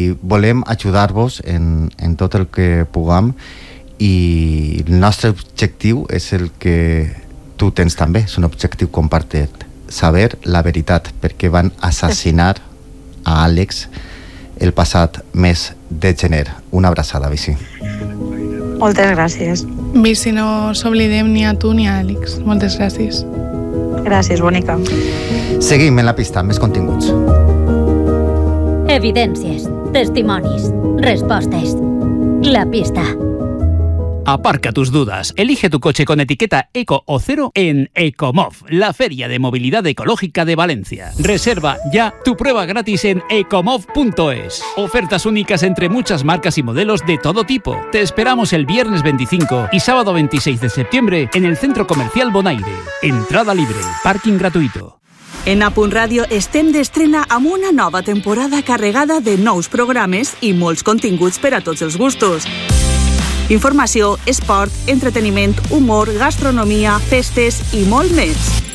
i volem ajudar-vos en tot el que puguem, i el nostre objectiu és el que tu tens també, és un objectiu compartit, saber la veritat, perquè van assassinar a Àlex el passat mes de gener. Una abraçada, Bici. Moltes gràcies. Bici, no s'oblidem ni a tu ni a Àlex. Moltes gràcies. Gràcies, bonica. Seguim en la pista, més continguts. Evidències, testimonis, respostes. La pista. Aparca tus dudas. Elige tu coche con etiqueta Eco o Cero en Ecomov, la feria de movilidad ecológica de Valencia. Reserva ya tu prueba gratis en ecomov.es. Ofertas únicas entre muchas marcas y modelos de todo tipo. Te esperamos el viernes 25 y sábado 26 de septiembre en el Centro Comercial Bonaire. Entrada libre, parking gratuito. En Apunt Ràdio estem d'estrena amb una nova temporada carregada de nous programes i molts continguts per a tots els gustos. Informació, esport, entreteniment, humor, gastronomia, festes i molt més.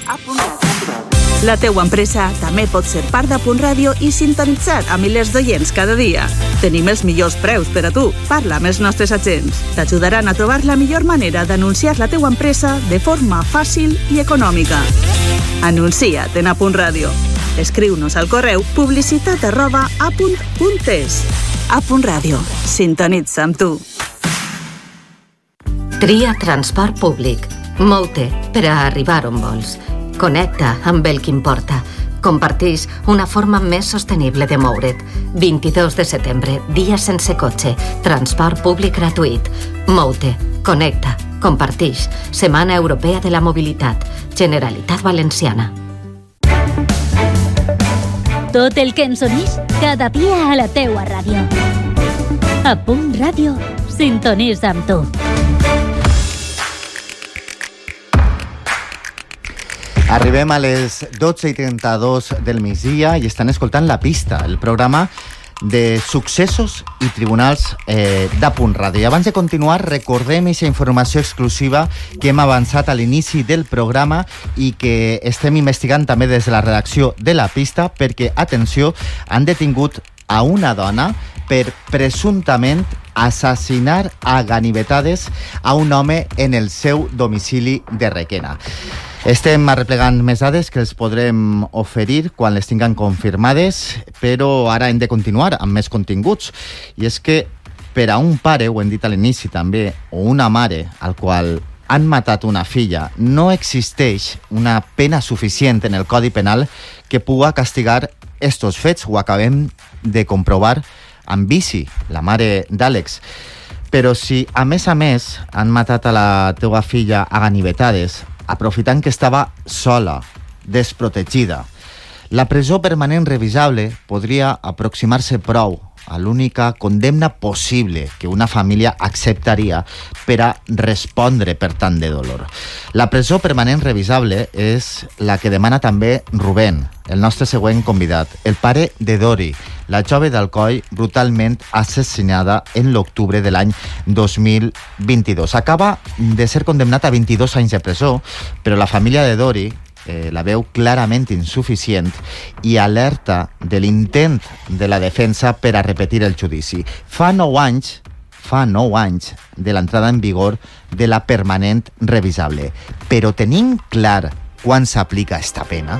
La teua empresa també pot ser part d'Apunt Ràdio i sintonitzar a milers d'oients cada dia. Tenim els millors preus per a tu. Parla amb els nostres agents. T'ajudaran a trobar la millor manera d'anunciar la teua empresa de forma fàcil i econòmica. Anuncia't en Apunt Ràdio. Escriu-nos al correu publicitat@apunt.es. Apunt Ràdio. Sintonitza amb tu. Tria transport públic. Molte per a arribar on vols. Connecta amb el que importa. Compartix una forma més sostenible de moure't. 22 de setembre, dia sense cotxe. Transport públic gratuït. Moute, connecta, compartix. Setmana Europea de la Mobilitat. Generalitat Valenciana. Tot el que ens unís cada dia a la teua ràdio. Apunt Ràdio, sintonitza amb tu. Arribem a les 12:32 del migdia i estan escoltant La Pista, el programa de successos i tribunals d'Apunt Ràdio. I abans de continuar, recordem aquesta informació exclusiva que hem avançat a l'inici del programa i que estem investigant també des de la redacció de La Pista, perquè, atenció, han detingut a una dona per presumptament assassinar a ganivetades a un home en el seu domicili de Requena. Estem arreplegant més dades que els podrem oferir quan les tinguem confirmades, però ara hem de continuar amb més continguts. I és que per a un pare, ho hem dit a l'inici també, o una mare al qual han matat una filla, no existeix una pena suficient en el Codi Penal que puga castigar estos fets. Ho acabem de comprovar amb Bici, la mare d'Àlex. Però si, a més, han matat a la teua filla a ganivetades, aprofitant que estava sola, desprotegida, la presó permanent revisable podria aproximar-se prou a l'única condemna possible que una família acceptaria per a respondre per tant de dolor. La presó permanent revisable és la que demana també Rubén, el nostre següent convidat, el pare de Dori, la jove d'Alcoi brutalment assassinada en l'octubre de l'any 2022. Acaba de ser condemnat a 22 anys de presó, però la família de Dori la veu clarament insuficient i alerta de l'intent de la defensa per a repetir el judici. Fa 9 anys de l'entrada en vigor de la permanent revisable. Però tenim clar quan s'aplica esta pena?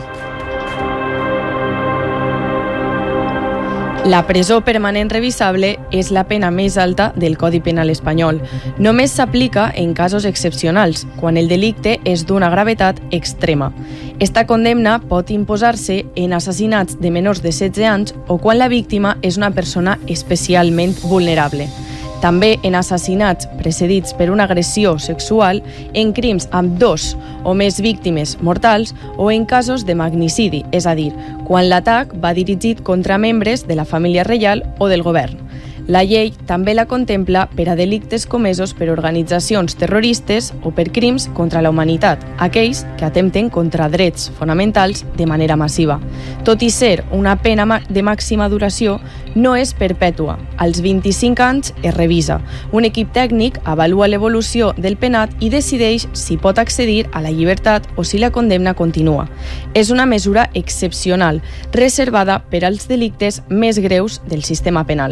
La presó permanent revisable és la pena més alta del Codi Penal espanyol. Només s'aplica en casos excepcionals, quan el delicte és d'una gravetat extrema. Esta condemna pot imposar-se en assassinats de menors de 16 anys o quan la víctima és una persona especialment vulnerable. També en assassinats precedits per una agressió sexual, en crims amb 2 o més víctimes mortals o en casos de magnicidi, és a dir, quan l'atac va dirigit contra membres de la família reial o del govern. La llei també la contempla per a delictes comesos per organitzacions terroristes o per crims contra la humanitat, aquells que atempten contra drets fonamentals de manera massiva. Tot i ser una pena de màxima duració, no és perpètua. Als 25 anys es revisa. Un equip tècnic avalua l'evolució del penat i decideix si pot accedir a la llibertat o si la condemna continua. És una mesura excepcional, reservada per als delictes més greus del sistema penal.